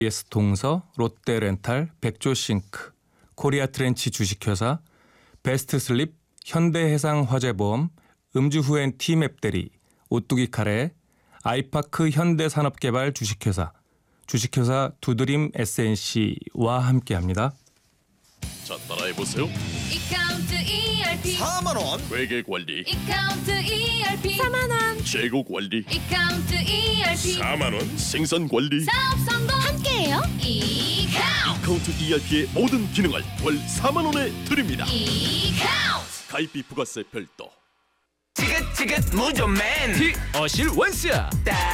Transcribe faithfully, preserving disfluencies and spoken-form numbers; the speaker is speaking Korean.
에스 동서, 롯데렌탈, 백조싱크, 코리아트렌치 주식회사, 베스트슬립, 현대해상화재보험, 음주후엔 티맵대리, 오뚜기 카레, 아이파크 현대산업개발 주식회사, 주식회사 두드림 에스엔씨와 함께합니다. 자, 따라해보세요. 이카운트 이알피 사만 원. 회계관리. 이카운트 이알피 사만 원 재고관리. 이카운트 이알피 사만 원. 생산관리. 사업 성공 함께해요. 이카운트 카운트 이알피의 모든 기능을 월 사만 원에 드립니다. 이카운트 가입비 부가세 별도. 지긋지긋 무좀맨 티 어실 원스